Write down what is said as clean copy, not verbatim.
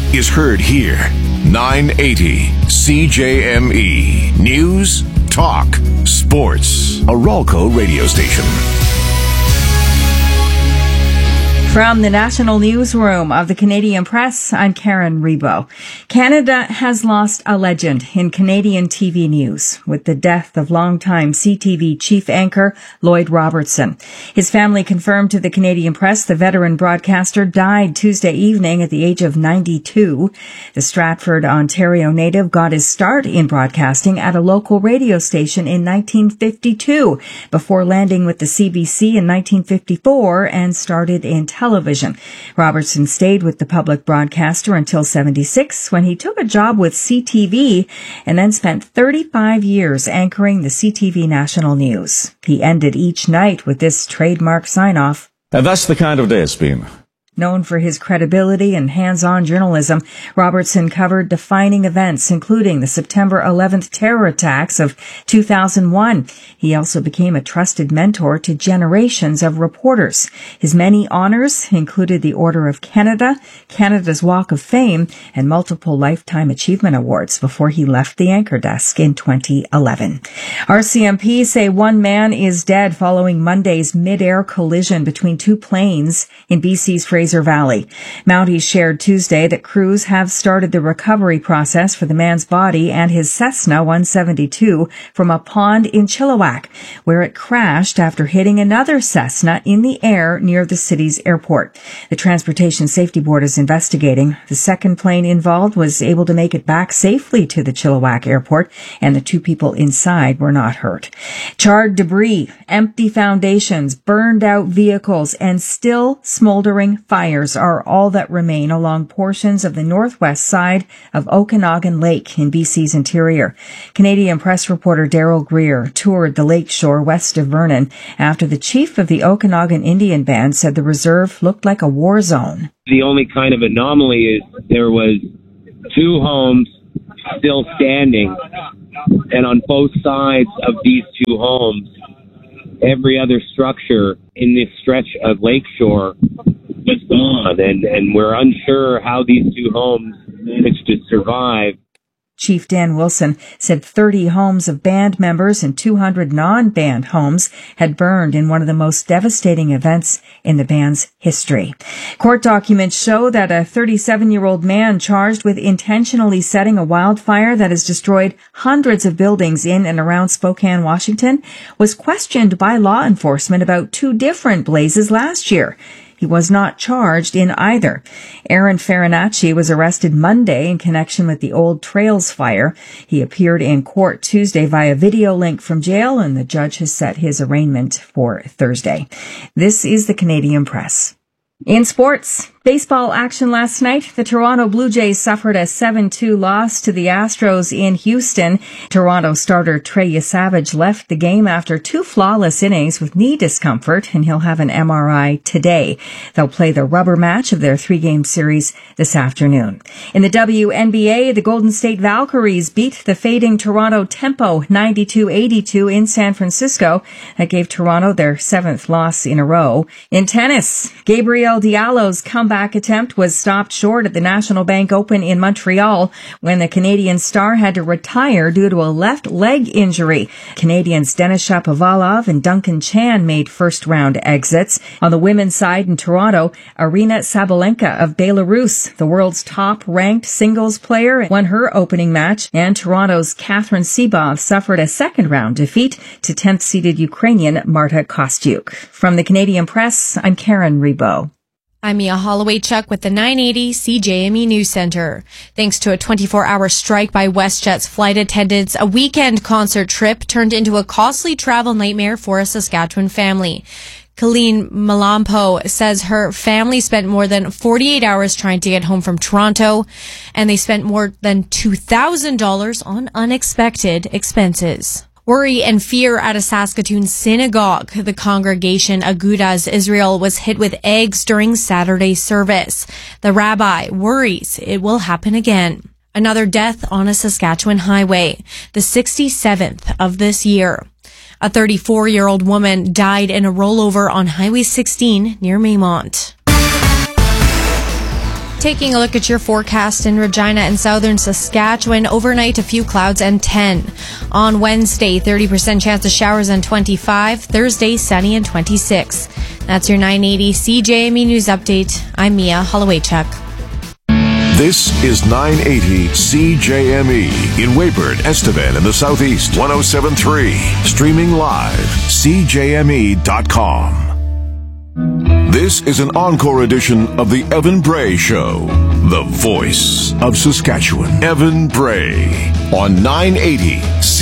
is heard here. 980 CJME. News, talk, sports. A Ralco radio station. From the National Newsroom of the Canadian Press, I'm Karen Rebo. Canada has lost a legend in Canadian TV news with the death of longtime CTV chief anchor Lloyd Robertson. His family confirmed to the Canadian Press the veteran broadcaster died Tuesday evening at the age of 92. The Stratford, Ontario native got his start in broadcasting at a local radio station in 1952 before landing with the CBC in 1954 and started in television. Robertson stayed with the public broadcaster until 76 when he took a job with CTV and then spent 35 years anchoring the CTV National News. He ended each night with this trademark sign-off. And that's the kind of day it's been. Known for his credibility and hands-on journalism, Robertson covered defining events, including the September 11th terror attacks of 2001. He also became a trusted mentor to generations of reporters. His many honors included the Order of Canada, Canada's Walk of Fame, and multiple Lifetime Achievement Awards before he left the anchor desk in 2011. RCMP say one man is dead following Monday's mid-air collision between two planes in BC's Fraser Valley. Mounties shared Tuesday that crews have started the recovery process for the man's body and his Cessna 172 from a pond in Chilliwack, where it crashed after hitting another Cessna in the air near the city's airport. The Transportation Safety Board is investigating. The second plane involved was able to make it back safely to the Chilliwack airport, and the two people inside were not hurt. Charred debris, empty foundations, burned out vehicles, and still smoldering fires are all that remain along portions of the northwest side of Okanagan Lake in BC's interior. Canadian Press reporter Daryl Greer toured the lake shore west of Vernon after the chief of the Okanagan Indian Band said the reserve looked like a war zone. The only kind of anomaly is there was two homes still standing, and on both sides of these two homes, every other structure in this stretch of lakeshore was gone, and we're unsure how these two homes managed to survive. Chief Dan Wilson said 30 homes of band members and 200 non-band homes had burned in one of the most devastating events in the band's history. Court documents show that a 37-year-old man charged with intentionally setting a wildfire that has destroyed hundreds of buildings in and around Spokane, Washington, was questioned by law enforcement about two different blazes last year. He was not charged in either. Aaron Farinacci was arrested Monday in connection with the Old Trails fire. He appeared in court Tuesday via video link from jail, and the judge has set his arraignment for Thursday. This is the Canadian Press. In sports, baseball action last night. The Toronto Blue Jays suffered a 7-2 loss to the Astros in Houston. Toronto starter Trey Yesavage left the game after two flawless innings with knee discomfort, and he'll have an MRI today. They'll play the rubber match of their 3-game series this afternoon. In the WNBA, the Golden State Valkyries beat the fading Toronto Tempo 92-82 in San Francisco. That gave Toronto their 7th loss in a row. In tennis, Gabriel Diallo's comeback attempt was stopped short at the National Bank Open in Montreal when the Canadian star had to retire due to a left leg injury. Canadians Denis Shapovalov and Duncan Chan made first-round exits. On the women's side in Toronto, Aryna Sabalenka of Belarus, the world's top-ranked singles player, won her opening match, and Toronto's Catherine Sebov suffered a second-round defeat to 10th-seeded Ukrainian Marta Kostyuk. From the Canadian Press, I'm Karen Rebo. I'm Mia Holloway-Chuck with the 980 CJME News Center. Thanks to a 24-hour strike by WestJet's flight attendants, a weekend concert trip turned into a costly travel nightmare for a Saskatchewan family. Colleen Malampo says her family spent more than 48 hours trying to get home from Toronto, and they spent more than $2,000 on unexpected expenses. Worry and fear at a Saskatoon synagogue. The congregation Agudas Israel was hit with eggs during Saturday's service. The rabbi worries it will happen again. Another death on a Saskatchewan highway, the 67th of this year. A 34-year-old woman died in a rollover on Highway 16 near Maymont. Taking a look at your forecast in Regina and southern Saskatchewan, overnight a few clouds and 10. On Wednesday, 30% chance of showers and 25. Thursday, sunny and 26. That's your 980 CJME News Update. I'm Mia Hollowaychuk. This is 980 CJME in Weyburn, Estevan in the Southeast. 107.3. Streaming live. CJME.com. This is an encore edition of the Evan Bray Show. The voice of Saskatchewan. Evan Bray on 980